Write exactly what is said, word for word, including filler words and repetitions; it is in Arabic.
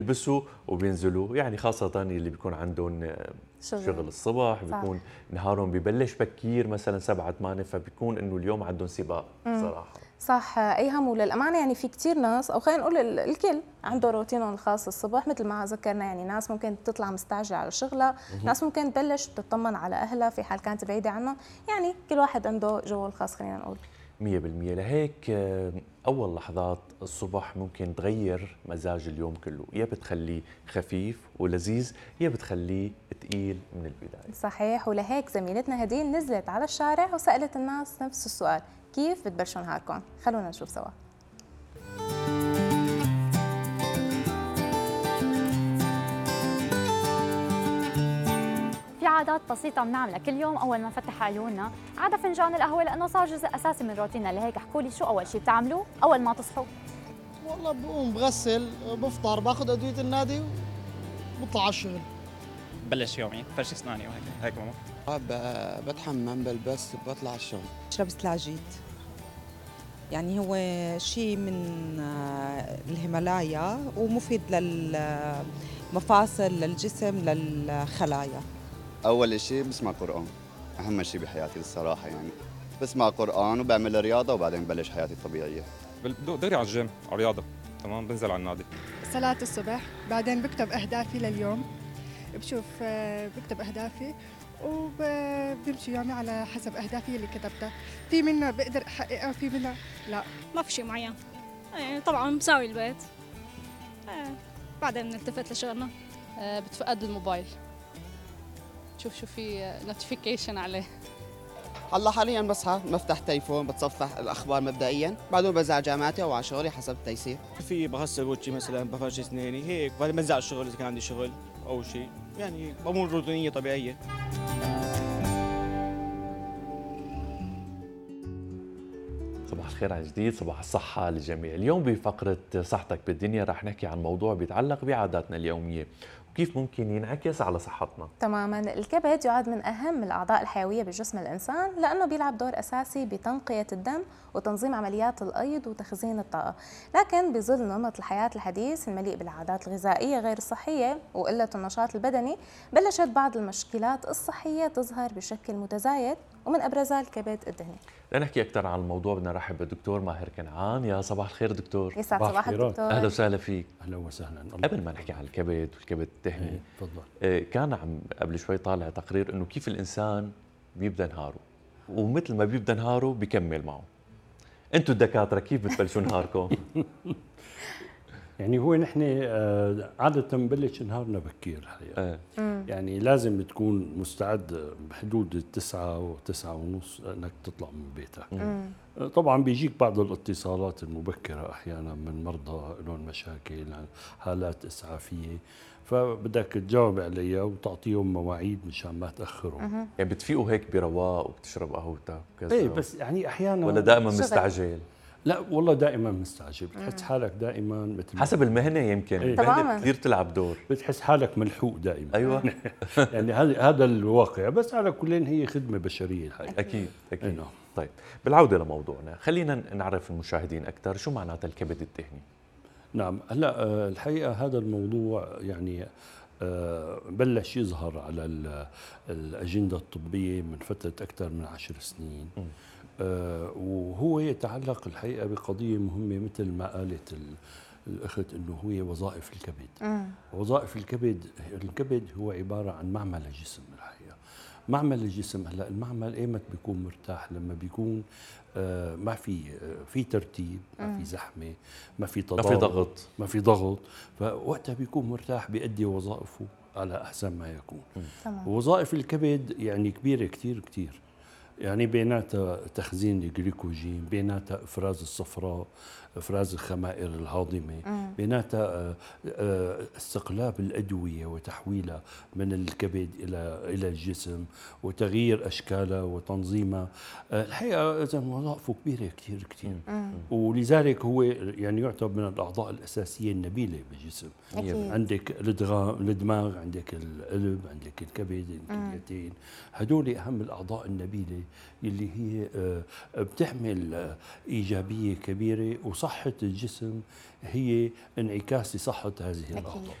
بيلبسوا وبينزلوا، يعني خاصة اللي بيكون عندهم شغل, شغل الصبح، صح. بيكون نهارهم ببلش بكير مثلا سبعة ثمانية، فبيكون انه اليوم عندهم سباق صراحة. صح ايهم. وللامانه يعني في كثير ناس، او خلينا نقول ال- الكل عنده روتينهم الخاص الصبح مثل ما ذكرنا. يعني ناس ممكن تطلع تستعجل على شغلها، ناس ممكن تبلش تطمن على اهلها في حال كانت بعيده عنهم. يعني كل واحد عنده جوه الخاص خلينا نقول. مية بالمية. لهيك آه، أول لحظات الصبح ممكن تغير مزاج اليوم كله، يا بتخليه خفيف ولذيذ يا بتخليه تقيل من البداية. صحيح. ولهيك زميلتنا هدين نزلت على الشارع وسالت الناس نفس السؤال، كيف بتبلشوا نهاركم؟ خلونا نشوف سوا. في عادات بسيطة بنعملها كل يوم أول ما نفتح عيوننا، عادة فنجان القهوة لأنه صار جزء أساسي من روتيننا. لهيك احكوا لي شو أول شيء بتعملوه أول ما تصحوا؟ والله بقوم بغسل بفطر باخذ ادويه النادي وبطلع على الشغل. بلش يومي فرش اسناني وهيك هيك ماما. ب- بتحمم بلبس بطلع الشغل. بشرب سلاجيت، يعني هو شيء من آه، الهيمالايا ومفيد للمفاصل للجسم للخلايا. أول شيء بسمع قرآن، أهم شيء بحياتي الصراحة. يعني بسمع قرآن وبعمل رياضة وبعدين بلش حياتي الطبيعية. دغري على الجيم على الرياضة، تمام، بنزل على النادي. صلاة الصبح، بعدين بكتب أهدافي لليوم، بشوف بكتب أهدافي وبمشي يومي على حسب أهدافي اللي كتبتها. في منها بقدر أحققها وفي منها لا. ما في شيء معين، يعني طبعا بساوي البيت، بعدين بنلتفت لشغلنا. بتفقد الموبايل، شوف شو في نوتيفيكيشن عليه. هلا حاليا بصحى بفتح تليفون بتصفح الاخبار مبدئيا، بعدين بنزل على جامعتي او على شغلي حسب التيسير. في بغسل وجهي مثلا، بفرش اسناني هيك، بعدين بنزل على الشغل إذا كان عندي شغل أو شيء، يعني أمور روتينية طبيعية. صباح الخير عن جديد، صباح الصحة للجميع. اليوم بفقرة صحتك بالدنيا رح نحكي عن موضوع بيتعلق بعاداتنا اليومية وكيف ممكن ينعكس على صحتنا. تماما. الكبد يعد من أهم الأعضاء الحيوية بجسم الإنسان لأنه بيلعب دور أساسي بتنقية الدم وتنظيم عمليات الأيض وتخزين الطاقة. لكن بظل نمط الحياة الحديث المليء بالعادات الغذائية غير الصحية وقلة النشاط البدني، بلشت بعض المشكلات الصحية تظهر بشكل متزايد، ومن أبرزها الكبد الدهني. لنحكي أكثر عن الموضوع بدنا نرحب بالدكتور ماهر كنعان. يا صباح الخير دكتور. يسعد صباح الدكتور. أهلا وسهلا فيك. أهلا وسهلا. قبل ما نحكي عن الكبد والكبد الدهني، تفضل. كان عم قبل شوي طالع تقرير إنه كيف الإنسان بيبدأ نهاره ومثل ما بيبدأ نهاره بيكمل معه. أنتوا الدكاترة كيف بتبلشوا نهاركم؟ يعني هو نحن عادة نبلش نهارنا بكير الحقيقة. آه. يعني لازم تكون مستعد بحدود التسعة وتسعة ونص انك تطلع من بيتك. مم. طبعا بيجيك بعض الاتصالات المبكرة احيانا من مرضى لهم مشاكل، حالات اسعافية، فبدك تجاوب عليها وتعطيهم مواعيد مشان ما تاخروا. يعني بتفيقوا هيك برواق وبتشرب قهوتك وكذا؟ ايه بس يعني احيانا ولا دائما مستعجل؟ لا والله دائما مستعجل، بتحس حالك دائما مثل حسب المهنه. يمكن إيه؟ المهنه كثير تلعب دور، بتحس حالك ملحوق دائما. ايوه. يعني هذا هذا الواقع، بس على كلين هي خدمه بشريه الحقيقه. اكيد اكيد. إيه نعم. طيب بالعوده لموضوعنا، خلينا نعرف المشاهدين اكثر شو معناتها الكبد الدهني. نعم هلا الحقيقه هذا الموضوع يعني بلش يظهر على الاجنده الطبيه من فتره اكثر من عشر سنين. م. آه وهو يتعلق الحقيقه بقضيه مهمه مثل ما قالت الاخت انه هو وظائف الكبد. مم. وظائف الكبد، الكبد هو عباره عن معمل الجسم الحقيقه. معمل الجسم، هلا المعمل ايمت بيكون مرتاح؟ لما بيكون آه ما في آه في ترتيب، ما في زحمه، ما في تضارب، ما في ضغط، ما في ضغط، فوقتها بيكون مرتاح بيأدي وظائفه على احسن ما يكون. مم. وظائف الكبد يعني كبيره كثير كثير، يعني بيناتها تخزين الجليكوجين، بيناتها افراز الصفراء، افراز الخمائر الهاضمه، بيناتها استقلاب الادويه وتحويلها من الكبد الى الى الجسم وتغيير اشكالها وتنظيمها. الحقيقه اذا وظائفه كبيره كثير كثير، ولذلك هو يعني يعتبر من الاعضاء الاساسيه النبيله بالجسم. أكيد. عندك الدماغ، عندك القلب، عندك الكبد، الكليتين، هدول اهم الاعضاء النبيله اللي هي بتحمل إيجابية كبيرة، وصحة الجسم هي انعكاس لصحة هذه الأعضاء.